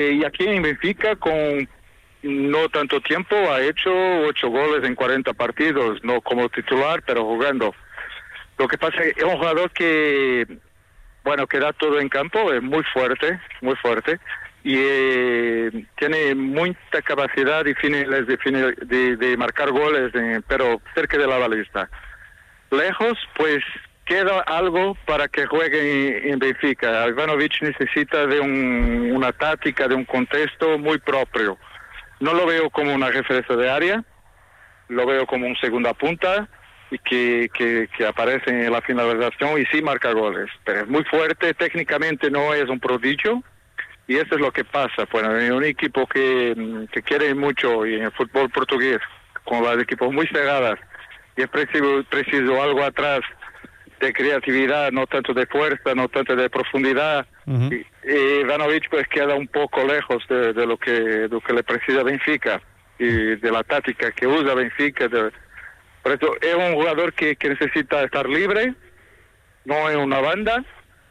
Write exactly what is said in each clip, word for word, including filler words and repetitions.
y aquí en Benfica, con no tanto tiempo, ha hecho ocho goles en cuarenta partidos, no como titular, pero jugando. Lo que pasa es que es un jugador que, bueno, que da todo en campo, es muy fuerte, muy fuerte, y eh, tiene mucha capacidad de, finales, de, finales, de, de marcar goles, eh, pero cerca de la balista. Lejos, pues queda algo para que juegue en, en Benfica. Ivanovic necesita de un, una táctica, de un contexto muy propio. No lo veo como una referencia de área, lo veo como un segunda punta y que, que, que aparece en la finalización y sí marca goles. Pero es muy fuerte, técnicamente no es un prodigio y eso es lo que pasa. Bueno, en un equipo que, que quiere mucho y en el fútbol portugués, con los equipos muy cerradas, y es preciso, preciso algo atrás de creatividad, no tanto de fuerza, no tanto de profundidad. Uh-huh. Y, y Ivanovic pues queda un poco lejos de, de lo que de lo que le precisa Benfica y de la táctica que usa Benfica. De, por eso es un jugador que, que necesita estar libre, no en una banda,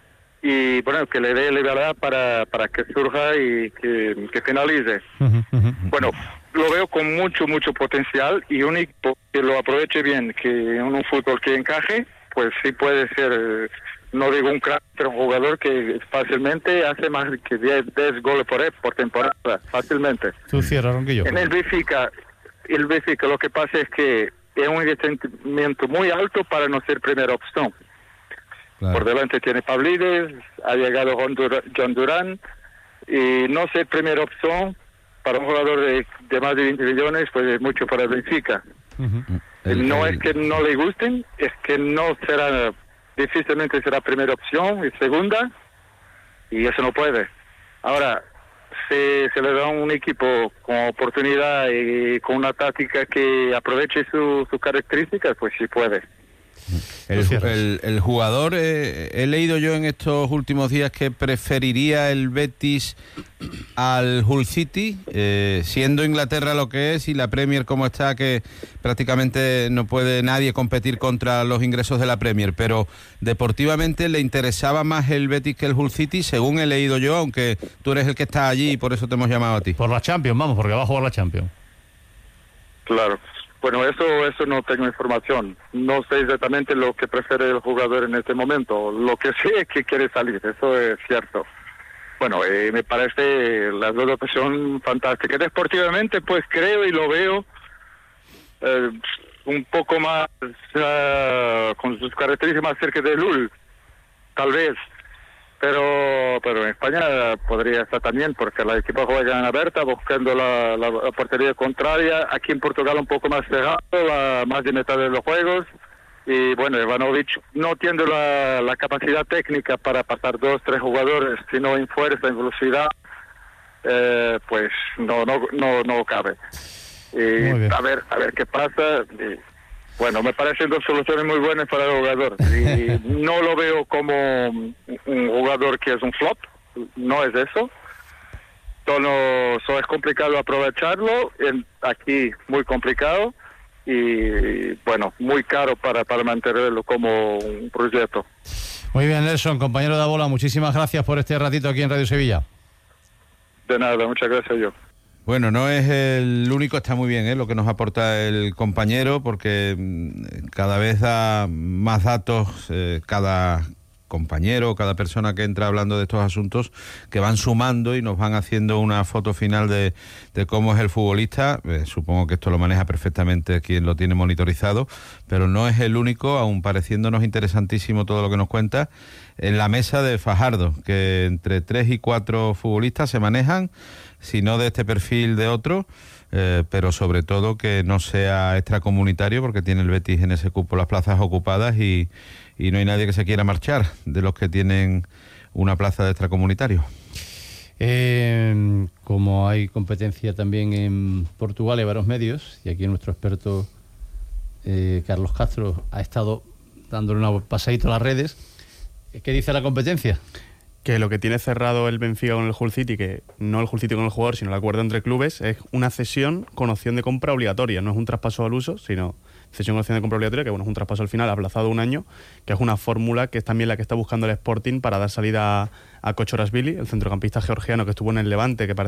y bueno, que le dé libertad para, para que surja y que, que finalice. Uh-huh, uh-huh. Bueno, lo veo con mucho, mucho potencial y un equipo que lo aproveche bien, que en un fútbol que encaje, pues sí puede ser, no digo un crack, pero un jugador que fácilmente hace más que diez goles por, por temporada, fácilmente. Tú cierras, Ronquillo. En el Benfica, el Benfica lo que pasa es que es un investimento muy alto para no ser primera opción. Claro. Por delante tiene Pavlidis, ha llegado John Durán, y no ser primera opción para un jugador de, de más de veinte millones, pues es mucho para el Benfica. Uh-huh. El, no el... es que no le gusten, es que no será, difícilmente será primera opción y segunda, y eso no puede. Ahora, si se le da un equipo con oportunidad y con una táctica que aproveche su, sus características, pues sí puede. El, el, el jugador, eh, he leído yo en estos últimos días que preferiría el Betis al Hull City, eh, siendo Inglaterra lo que es y la Premier como está, que prácticamente no puede nadie competir contra los ingresos de la Premier, pero deportivamente le interesaba más el Betis que el Hull City, según he leído yo, aunque tú eres el que está allí y por eso te hemos llamado a ti. Por la Champions, vamos, porque va a jugar la Champions. Claro. Bueno, eso eso no tengo información. No sé exactamente lo que prefiere el jugador en este momento. Lo que sé es que quiere salir, eso es cierto. Bueno, eh, me parece las dos opciones fantásticas. Deportivamente, pues creo y lo veo eh, un poco más, uh, con sus características más cerca de Lul, tal vez. Pero pero en España podría estar también, porque la equipa juega en abierta, buscando la, la, la portería contraria. Aquí en Portugal un poco más cerrado, la, más de mitad de los juegos. Y bueno, Ivanovic no tiene la, la capacidad técnica para pasar dos, tres jugadores, sino en fuerza, en velocidad, eh, pues no no no no cabe. Y a ver a ver qué pasa. Y, bueno, me parecen dos soluciones muy buenas para el jugador. Y no lo veo como un jugador que es un flop, no es eso. Solo, solo es complicado aprovecharlo, en, aquí muy complicado y bueno, muy caro para, para mantenerlo como un proyecto. Muy bien, Nelson, compañero de Abola, muchísimas gracias por este ratito aquí en Radio Sevilla. De nada, muchas gracias yo. Bueno, no es el único, está muy bien, ¿eh?, lo que nos aporta el compañero, porque cada vez da más datos, eh, cada compañero, cada persona que entra hablando de estos asuntos, que van sumando y nos van haciendo una foto final de, de cómo es el futbolista. Eh, supongo que esto lo maneja perfectamente quien lo tiene monitorizado, pero no es el único, aun pareciéndonos interesantísimo todo lo que nos cuenta. En la mesa de Fajardo, que entre tres y cuatro futbolistas se manejan, si no de este perfil, de otro, eh, pero sobre todo que no sea extracomunitario, porque tiene el Betis en ese cupo las plazas ocupadas y, y no hay nadie que se quiera marchar de los que tienen una plaza de extracomunitario. Eh, como hay competencia también en Portugal, hay varios medios, y aquí nuestro experto eh, Carlos Castro ha estado dándole una pasadito a las redes. ¿Qué dice la competencia? que lo que tiene cerrado el Benfica con el Hull City, que no el Hull City con el jugador, sino el acuerdo entre clubes, es una cesión con opción de compra obligatoria. No es un traspaso al uso, sino cesión con opción de compra obligatoria, que bueno, es un traspaso al final aplazado un año, que es una fórmula que es también la que está buscando el Sporting para dar salida a, a Kochorashvili, el centrocampista georgiano que estuvo en el Levante, que parece